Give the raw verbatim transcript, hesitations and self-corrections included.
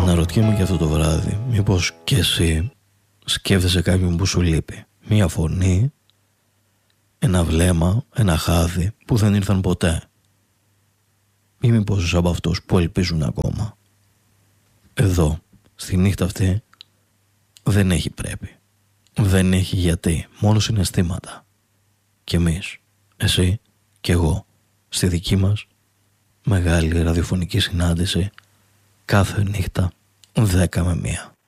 Αναρωτιέμαι και αυτό το βράδυ, μήπως και εσύ σκέφτεσαι κάποιον που σου λείπει. Μία φωνή, ένα βλέμμα, ένα χάδι που δεν ήρθαν ποτέ. Ή μήπως είσαι από αυτούς που ελπίζουν ακόμα. Εδώ, στη νύχτα αυτή, δεν έχει πρέπει. Δεν έχει γιατί, μόνο συναισθήματα. Κι εμείς, εσύ και εγώ, στη δική μας μεγάλη ραδιοφωνική συνάντηση κάθε νύχτα δέκα με μία.